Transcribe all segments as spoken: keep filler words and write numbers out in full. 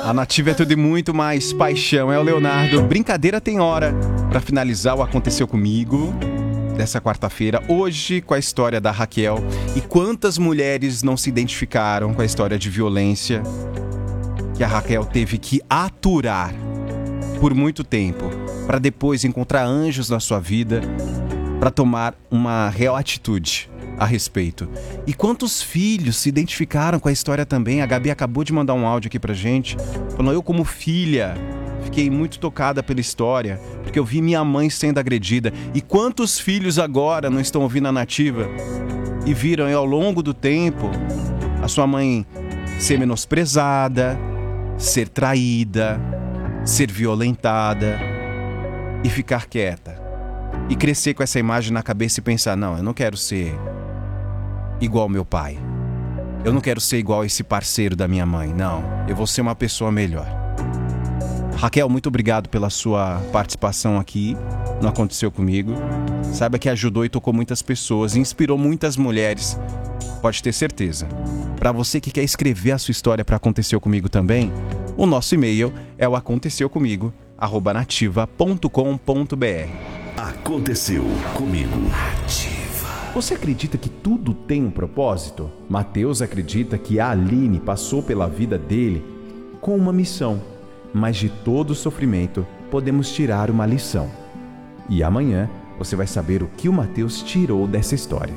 A Nativa é tudo e muito mais paixão. É o Leonardo. Brincadeira tem hora. Pra finalizar o Aconteceu Comigo dessa quarta-feira, hoje com a história da Raquel. E quantas mulheres não se identificaram com a história de violência que a Raquel teve que aturar por muito tempo, para depois encontrar anjos na sua vida, para tomar uma real atitude a respeito. E quantos filhos se identificaram com a história também? A Gabi acabou de mandar um áudio aqui pra gente, falando: eu como filha fiquei muito tocada pela história, porque eu vi minha mãe sendo agredida. E quantos filhos agora não estão ouvindo a Nativa e viram ao longo do tempo a sua mãe ser menosprezada, ser traída, ser violentada e ficar quieta. E crescer com essa imagem na cabeça e pensar: não, eu não quero ser igual meu pai. Eu não quero ser igual esse parceiro da minha mãe. Não, eu vou ser uma pessoa melhor. Raquel, muito obrigado pela sua participação aqui no Aconteceu Comigo. Saiba que ajudou e tocou muitas pessoas, inspirou muitas mulheres. Pode ter certeza. Para você que quer escrever a sua história para Aconteceu Comigo também, o nosso e-mail é o aconteceu comigo arroba nativa ponto com ponto br. Aconteceu Comigo. Nativa. Você acredita que tudo tem um propósito? Mateus acredita que a Aline passou pela vida dele com uma missão. Mas de todo sofrimento podemos tirar uma lição. E amanhã você vai saber o que o Mateus tirou dessa história.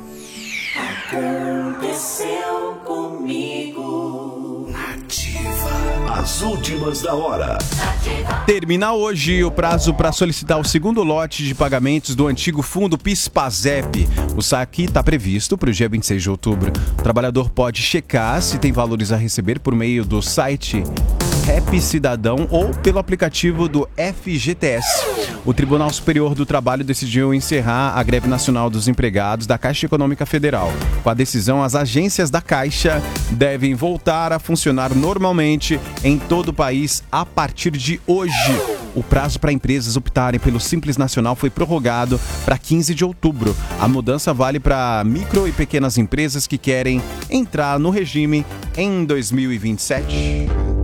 Aconteceu Comigo. Nativa. As últimas da hora. Nativa. Termina hoje o prazo para solicitar o segundo lote de pagamentos do antigo fundo PIS/PASEP. O saque está previsto para o dia vinte e seis de outubro. O trabalhador pode checar se tem valores a receber por meio do site Rap Cidadão ou pelo aplicativo do F G T S. O Tribunal Superior do Trabalho decidiu encerrar a greve nacional dos empregados da Caixa Econômica Federal. Com a decisão, as agências da Caixa devem voltar a funcionar normalmente em todo o país a partir de hoje. O prazo para empresas optarem pelo Simples Nacional foi prorrogado para quinze de outubro. A mudança vale para micro e pequenas empresas que querem entrar no regime em dois mil e vinte e sete.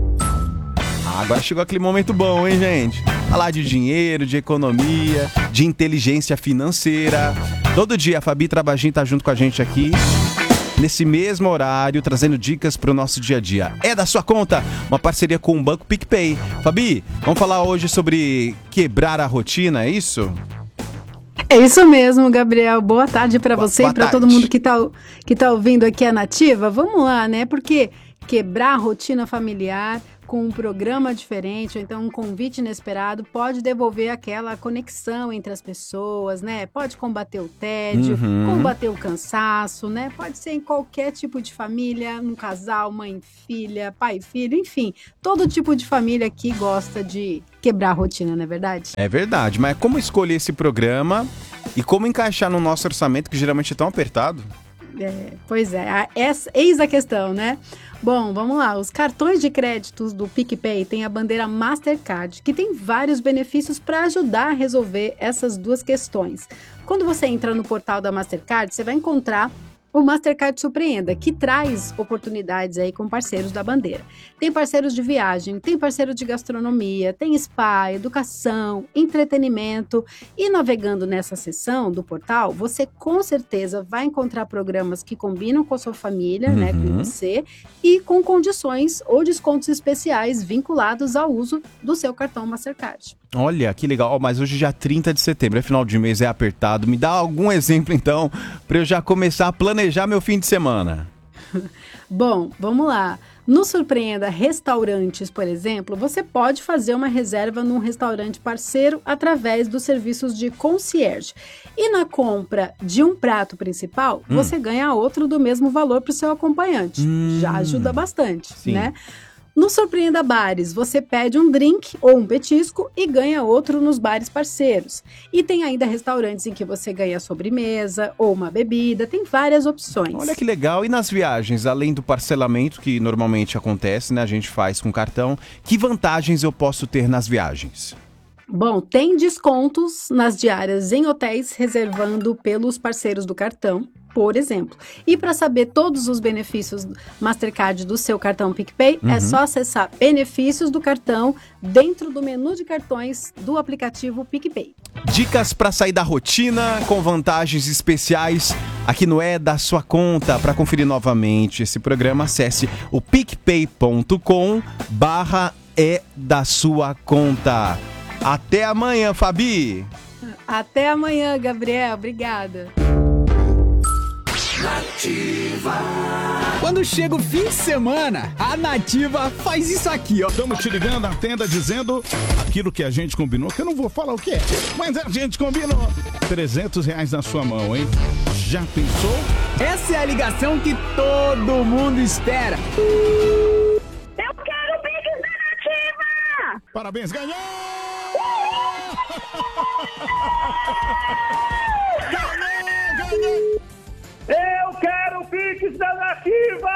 Agora chegou aquele momento bom, hein, gente? Falar de dinheiro, de economia, de inteligência financeira. Todo dia a Fabi Trabagin tá junto com a gente aqui, nesse mesmo horário, trazendo dicas pro nosso dia a dia. É da sua conta, uma parceria com o Banco PicPay. Fabi, vamos falar hoje sobre quebrar a rotina, é isso? É isso mesmo, Gabriel. Boa tarde para você e para todo mundo que tá, que tá ouvindo aqui a Nativa. Vamos lá, né? Porque quebrar a rotina familiar com um programa diferente, ou então um convite inesperado, pode devolver aquela conexão entre as pessoas, né? Pode combater o tédio, uhum. combater o cansaço, né? Pode ser em qualquer tipo de família, um casal, mãe, filha, pai, filho, enfim. Todo tipo de família que gosta de quebrar a rotina, não é verdade? É verdade, mas como escolher esse programa e como encaixar no nosso orçamento, que geralmente é tão apertado? É, pois é, a, essa, eis a questão, né? Bom, vamos lá. Os cartões de créditos do PicPay têm a bandeira Mastercard, que tem vários benefícios para ajudar a resolver essas duas questões. Quando você entra no portal da Mastercard, você vai encontrar o Mastercard Surpreenda, que traz oportunidades aí com parceiros da bandeira. Tem parceiros de viagem, tem parceiro de gastronomia, tem spa, educação, entretenimento. E navegando nessa seção do portal, você com certeza vai encontrar programas que combinam com a sua família, uhum. né, com você, e com condições ou descontos especiais vinculados ao uso do seu cartão Mastercard. Olha, que legal. Oh, mas hoje já é trinta de setembro, é final de mês, é apertado. Me dá algum exemplo, então, para eu já começar a planejar meu fim de semana. Bom, vamos lá. No Surpreenda Restaurantes, por exemplo, você pode fazer uma reserva num restaurante parceiro através dos serviços de concierge. E na compra de um prato principal, hum. você ganha outro do mesmo valor para o seu acompanhante. Hum. Já ajuda bastante, Sim. né? No Surpreenda Bares, você pede um drink ou um petisco e ganha outro nos bares parceiros. E tem ainda restaurantes em que você ganha sobremesa ou uma bebida, tem várias opções. Olha que legal. E nas viagens, além do parcelamento que normalmente acontece, né, a gente faz com cartão, que vantagens eu posso ter nas viagens? Bom, tem descontos nas diárias em hotéis reservando pelos parceiros do cartão. por exemplo. E para saber todos os benefícios Mastercard do seu cartão PicPay, uhum. é só acessar benefícios do cartão dentro do menu de cartões do aplicativo PicPay. Dicas para sair da rotina com vantagens especiais aqui no É da Sua Conta. Para conferir novamente esse programa, acesse o picpay.com barra É da Sua Conta. Até amanhã, Fabi! Até amanhã, Gabriel. Obrigada. Nativa. Quando chega o fim de semana, a Nativa faz isso aqui, ó. Estamos te ligando, atenda dizendo aquilo que a gente combinou, que eu não vou falar o que é, mas a gente combinou. trezentos reais na sua mão, hein? Já pensou? Essa é a ligação que todo mundo espera. Eu quero o Pix da Nativa! Parabéns, ganhou! Ganhou, ganhou! Eu quero o Pix da Nativa!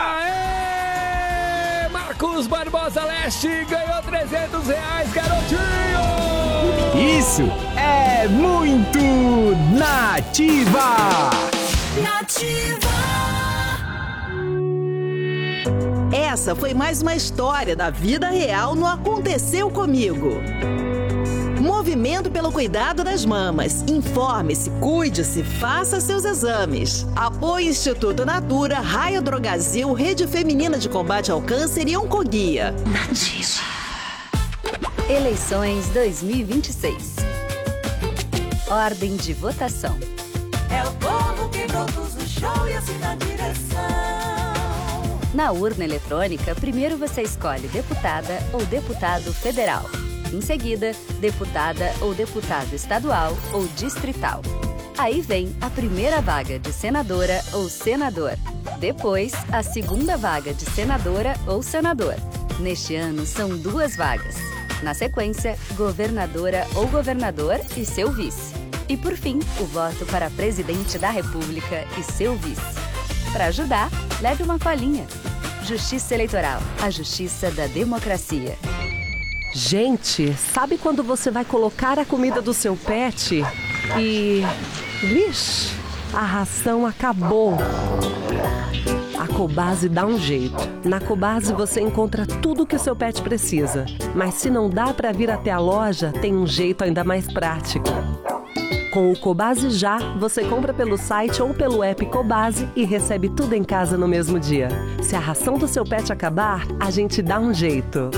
Aê! Marcos Barbosa Leste ganhou trezentos reais, garotinho! Isso é muito Nativa! Nativa! Essa foi mais uma história da vida real no Aconteceu Comigo. Movimento pelo cuidado das mamas. Informe-se, cuide-se, faça seus exames. Apoio Instituto Natura, Raio Drogazil, Rede Feminina de Combate ao Câncer e Oncoguia. Nativa. Eleições dois mil e vinte e seis. Ordem de votação. É o povo que produz o show e assim na direção. Na urna eletrônica, primeiro você escolhe deputada ou deputado federal. Em seguida, deputada ou deputado estadual ou distrital. Aí vem a primeira vaga de senadora ou senador. Depois, a segunda vaga de senadora ou senador. Neste ano, são duas vagas. Na sequência, governadora ou governador e seu vice. E por fim, o voto para presidente da República e seu vice. Para ajudar, leve uma colinha. Justiça Eleitoral, a justiça da democracia. Gente, sabe quando você vai colocar a comida do seu pet e... Vixe, a ração acabou. A Cobase dá um jeito. Na Cobase você encontra tudo o que o seu pet precisa. Mas se não dá para vir até a loja, tem um jeito ainda mais prático. Com o Cobase Já, você compra pelo site ou pelo app Cobase e recebe tudo em casa no mesmo dia. Se a ração do seu pet acabar, a gente dá um jeito.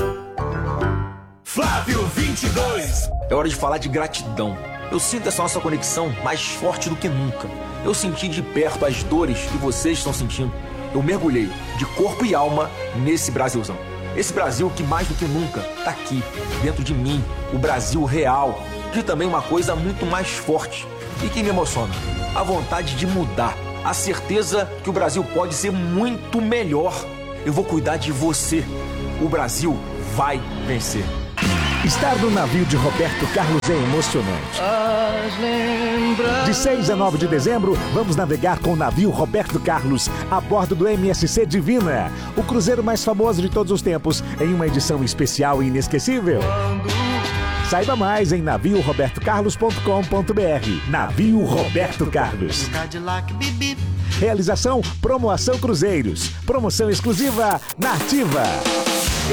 Flávio vinte e dois. É hora de falar de gratidão. Eu sinto essa nossa conexão mais forte do que nunca. Eu senti de perto as dores que vocês estão sentindo. Eu mergulhei de corpo e alma nesse Brasilzão. Esse Brasil que mais do que nunca tá aqui, dentro de mim, o Brasil real. E também uma coisa muito mais forte e que me emociona: a vontade de mudar, a certeza que o Brasil pode ser muito melhor. Eu vou cuidar de você. O Brasil vai vencer. Estar no navio de Roberto Carlos é emocionante. De seis a nove de dezembro, vamos navegar com o navio Roberto Carlos a bordo do M S C Divina, o cruzeiro mais famoso de todos os tempos, em uma edição especial e inesquecível. Saiba mais em navio roberto carlos ponto com ponto br. Navio Roberto Carlos. Realização Promoção Cruzeiros. Promoção exclusiva Nativa.